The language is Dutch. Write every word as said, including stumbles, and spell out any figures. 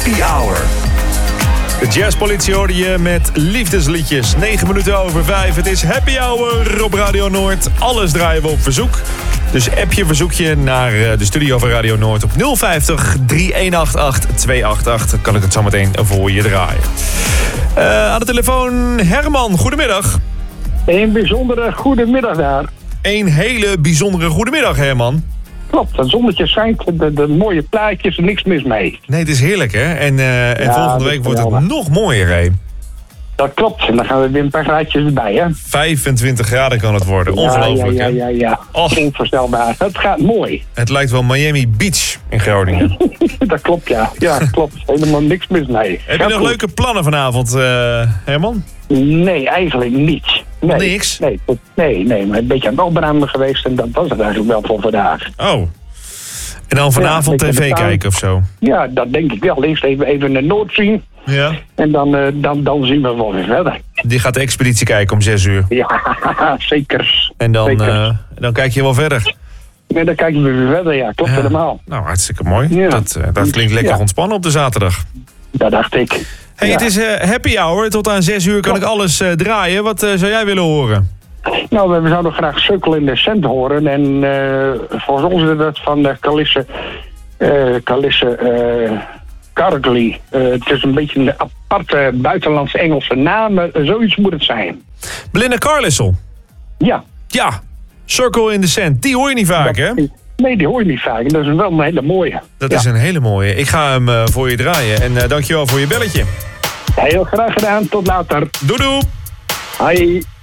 Happy Hour. De jazzpolitie hoorde je met liefdesliedjes. negen minuten over vijf. Het is Happy Hour op Radio Noord. Alles draaien we op verzoek. Dus app je verzoekje naar de studio van Radio Noord op nul vijftig, drie een acht acht, twee acht acht. Dan kan ik het zo meteen voor je draaien. Uh, aan de telefoon Herman, goedemiddag. Een bijzondere goedemiddag daar. Een hele bijzondere goedemiddag, Herman. Klopt, het zonnetje schijnt, de, de mooie plaatjes, er niks mis mee. Nee, het is heerlijk, hè? En, uh, en ja, volgende week wordt het nog mooier, hè? Dat klopt, en dan gaan we weer een paar graadjes erbij, hè? vijfentwintig graden kan het worden, ongelooflijk, ja, ja, ja, ja, ja. Och. Onvoorstelbaar, het gaat mooi. Het lijkt wel Miami Beach in Groningen. Dat klopt, ja. Ja, klopt. Helemaal niks mis mee. Heb je nog goed. leuke plannen vanavond, uh, Herman? Nee, eigenlijk niet. Nee, Niks? Nee, nee, nee, maar een beetje aan het opruimen geweest en dat was het eigenlijk wel voor vandaag. Oh. En dan vanavond ja, tv kijken of zo? Ja, dat denk ik wel. Eerst even, even de Noord zien. Ja. En dan, uh, dan, dan zien we wel weer verder. Die gaat de expeditie kijken om zes uur. Ja, zeker. En dan, zeker. Uh, dan kijk je wel verder. Nee, dan kijken we weer verder, ja. Klopt ja. helemaal. Nou, hartstikke mooi. Ja. Dat, uh, dat klinkt lekker ja. ontspannen op de zaterdag. Dat dacht ik. Hey, ja. Het is uh, happy hour. Tot aan zes uur kan ja. ik alles uh, draaien. Wat uh, zou jij willen horen? Nou, we zouden graag Circle in the Sand horen. En uh, volgens ons is dat van de Calisse... Uh, Calisse... Uh, Cargley. Uh, het is een beetje een aparte buitenlandse Engelse naam. Uh, zoiets moet het zijn. Belinda Carlisle? Ja. Ja. Circle in the Sand. Die hoor je niet vaak, dat, hè? Nee, die hoor je niet vaak. Dat is wel een hele mooie. Dat ja. is een hele mooie. Ik ga hem uh, voor je draaien. En uh, dankjewel voor je belletje. Heel graag gedaan. Tot later. Doei doei. Hoi.